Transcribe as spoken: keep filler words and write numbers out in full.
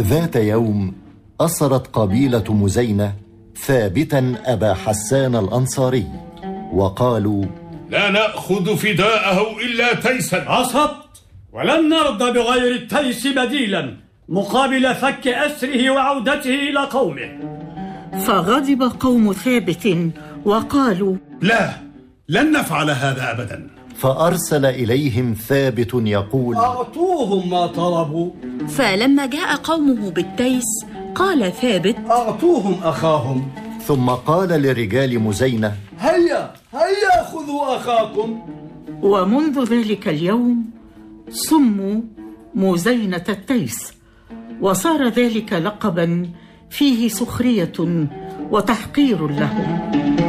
ذات يوم أسرت قبيلة مزينة ثابتا أبا حسان الأنصاري، وقالوا: لا نأخذ فداءه إلا تيسا. أصبت، ولن نرضى بغير التيس بديلا مقابل فك أسره وعودته إلى قومه. فغضب قوم ثابت وقالوا: لا، لن نفعل هذا أبدا. فأرسل إليهم ثابت يقول: أعطوهم ما طلبوا. فلما جاء قومه بالتيس قال ثابت: أعطوهم أخاهم. ثم قال لرجال مزينة: هيا هيا خذوا أخاكم. ومنذ ذلك اليوم سموا مزينة التيس، وصار ذلك لقبا فيه سخرية وتحقير لهم.